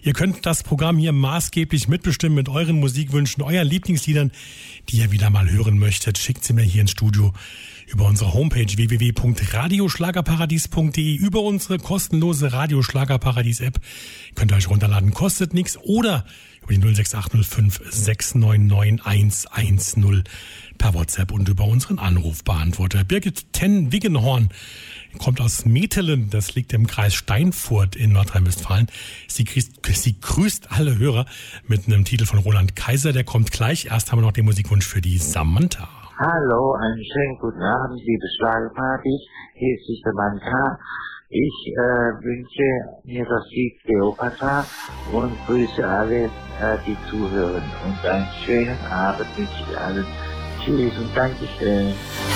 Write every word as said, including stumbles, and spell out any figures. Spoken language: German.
Ihr könnt das Programm hier maßgeblich mitbestimmen mit euren Musikwünschen, euren Lieblingsliedern, die ihr wieder mal hören möchtet. Schickt sie mir hier ins Studio über unsere Homepage w w w punkt radioschlagerparadies punkt d e, über unsere kostenlose Radioschlagerparadies-App. Könnt ihr euch runterladen, kostet nichts. Oder über die null sechs acht null fünf sechs neun neun eins eins null per WhatsApp und über unseren Anrufbeantworter. Birgit Ten-Wiggenhorn kommt aus Metelen, das liegt im Kreis Steinfurt in Nordrhein-Westfalen. Sie grüßt, sie grüßt alle Hörer mit einem Titel von Roland Kaiser, der kommt gleich. Erst haben wir noch den Musikwunsch für die Samantha. Hallo, einen schönen guten Abend, liebe Schlagerpartys. Hier ist die Samantha. Ich äh, wünsche mir das Lied Cleopatra und grüße alle, äh, die zuhören. Und einen schönen Abend wünsche ich allen. Tschüss und Dankeschön.